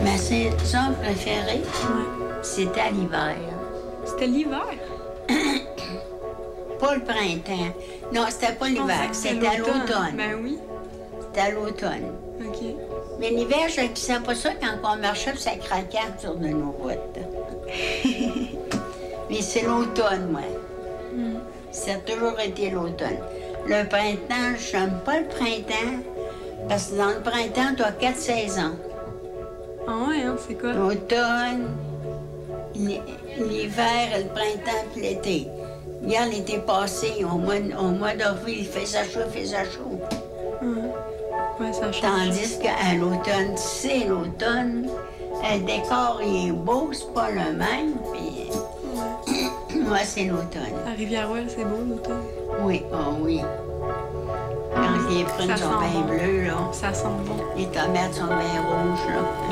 Ma saison préférée, c'était l'hiver. C'était l'hiver? Pas le printemps. Non, c'était pas l'hiver, c'était à l'automne. Ben oui. C'était à l'automne. OK. Mais l'hiver, je ne savais pas ça quand on marchait, puis ça craquait sur de nos routes. Mais c'est l'automne, moi. Ça a toujours été l'automne. Le printemps, je n'aime pas le printemps, parce que dans le printemps, tu as 4 saisons. Ah ouais, hein, c'est quoi? L'automne, l'hiver, le printemps, puis l'été. Hier, l'été passé, au mois d'avril, il faisait chaud. Ouais, ça change. Tandis qu'à l'automne, c'est l'automne, le décor il est beau, c'est pas le même, puis moi, c'est l'automne. La Rivière-Ouelle, c'est beau, l'automne? Oui, oh oui. Quand les prunes sont bien bleues, là. Ça sent bon. Les tomates sont bien rouges, là.